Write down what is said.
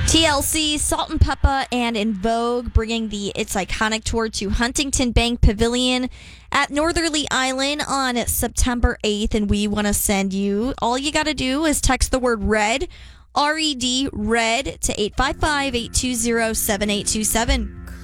TLC, Salt and Peppa, and In Vogue bringing its iconic tour to Huntington Bank Pavilion at Northerly Island on September 8th. And we want to send you, all you got to do is text the word RED, RED, RED to 855-820-7827.